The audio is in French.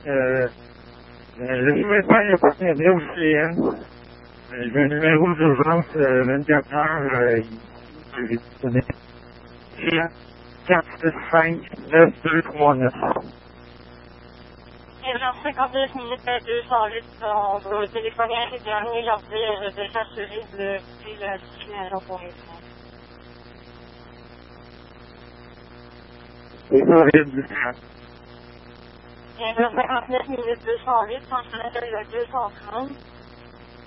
je souhaiterais appartenir au CN. J'ai un numéro d'urgence 24 heures. Je vais vous donner. 465-9239. Urgence 59 minutes 208, on va téléphoner à ces derniers, leur dire de s'assurer de la destination pour l'instant. C'est horrible. Urgence 59 minutes 208, centre d'accueil de 230.